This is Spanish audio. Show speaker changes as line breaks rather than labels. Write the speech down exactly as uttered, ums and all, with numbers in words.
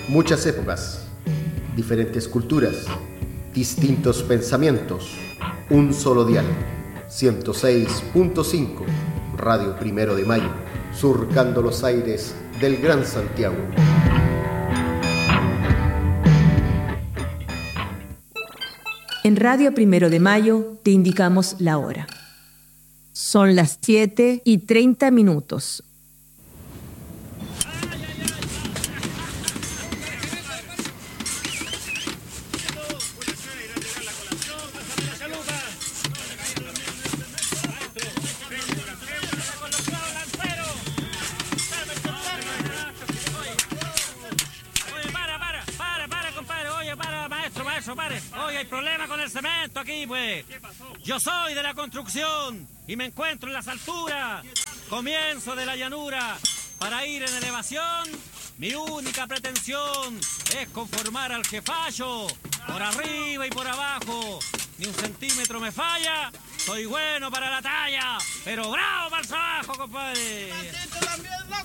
Muchas épocas, diferentes culturas, distintos pensamientos, un solo dial. ciento seis punto cinco, Radio Primero de Mayo, surcando los aires del Gran Santiago.
En Radio Primero de Mayo te indicamos la hora. Son las siete y treinta minutos.
Oye, hay problema con el cemento aquí, pues. Yo soy de la construcción y me encuentro en las alturas. Comienzo de la llanura. Para ir en elevación, mi única pretensión es conformar al jefallo. Por arriba y por abajo. Ni un centímetro me falla. Soy bueno para la talla, pero bravo para el trabajo, compadre.
¡También la